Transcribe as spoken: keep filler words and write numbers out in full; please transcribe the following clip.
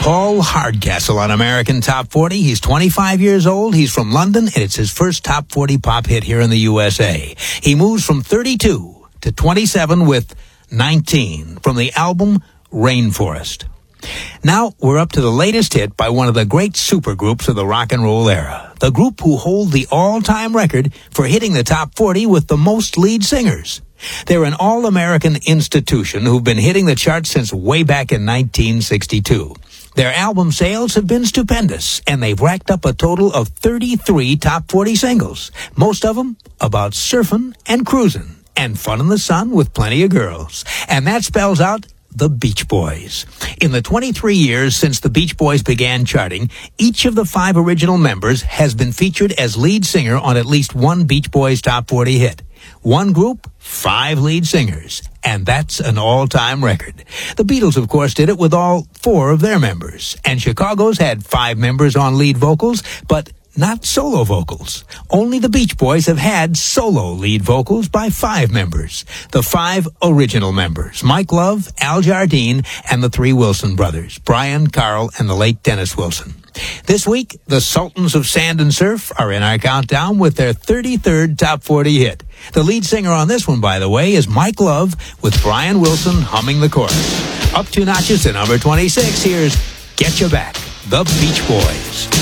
Paul Hardcastle on American Top forty. He's twenty-five years old. He's from London, and it's his first Top forty pop hit here in the U S A. He moves from thirty-two to twenty-seven with nineteen from the album Rainforest. Now we're up to the latest hit by one of the great supergroups of the rock and roll era, the group who hold the all-time record for hitting the top forty with the most lead singers. They're an all-American institution who've been hitting the charts since way back in nineteen sixty-two. Their album sales have been stupendous, and they've racked up a total of thirty-three top forty singles, most of them about surfing and cruising and fun in the sun with plenty of girls. And that spells out the Beach Boys. In the twenty-three years since the Beach Boys began charting, each of the five original members has been featured as lead singer on at least one Beach Boys top forty hit. One group, five lead singers, and that's an all-time record. The Beatles, of course, did it with all four of their members, and Chicago's had five members on lead vocals, but not solo vocals. Only the Beach Boys have had solo lead vocals by five members. The five original members, Mike Love, Al Jardine, and the three Wilson brothers, Brian, Carl, and the late Dennis Wilson. This week, the Sultans of Sand and Surf are in our countdown with their thirty-third top forty hit. The lead singer on this one, by the way, is Mike Love with Brian Wilson humming the chorus. Up two notches to number twenty-six, here's Get You Back, the Beach Boys.